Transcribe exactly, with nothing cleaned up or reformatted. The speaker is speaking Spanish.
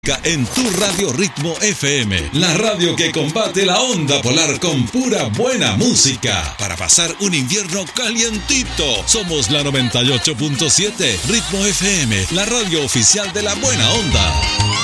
En tu radio Ritmo F M, la radio que combate la onda polar con pura buena música para pasar un invierno calientito. Somos la noventa y ocho punto siete Ritmo F M, la radio oficial de la buena onda.